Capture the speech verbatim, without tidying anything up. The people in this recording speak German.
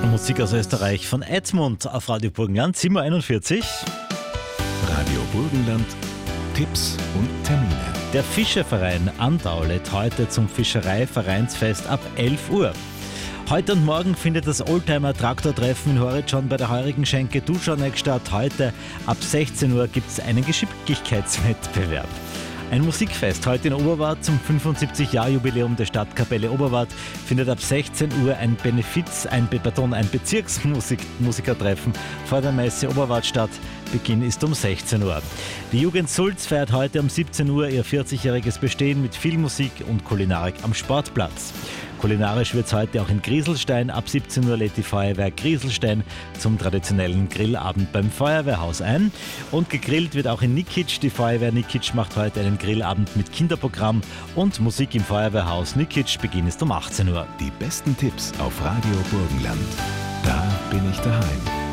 Musik aus Österreich von Edmund auf Radio Burgenland, sieben Uhr einundvierzig. Radio Burgenland, Tipps und Termine. Der Fischerverein Andau lädt heute zum Fischereivereinsfest ab elf Uhr. Heute und morgen findet das Oldtimer-Traktortreffen in Horizont bei der heurigen Schenke Duschanegg statt. Heute ab sechzehn Uhr gibt es einen Geschicklichkeitswettbewerb. Ein Musikfest heute in Oberwart zum fünfundsiebzig-Jahr-Jubiläum der Stadtkapelle Oberwart findet ab sechzehn Uhr ein Benefiz, ein, Pardon, ein Bezirksmusikertreffen vor der Messe Oberwart statt. Beginn ist um sechzehn Uhr. Die Jugend Sulz feiert heute um siebzehn Uhr ihr vierzigjähriges Bestehen mit viel Musik und Kulinarik am Sportplatz. Kulinarisch wird es heute auch in Grieselstein. Ab siebzehn Uhr lädt die Feuerwehr Grieselstein zum traditionellen Grillabend beim Feuerwehrhaus ein. Und gegrillt wird auch in Nikic. Die Feuerwehr Nikic macht heute einen Grillabend mit Kinderprogramm und Musik im Feuerwehrhaus Nikic. Beginn ist um achtzehn Uhr. Die besten Tipps auf Radio Burgenland. Da bin ich daheim.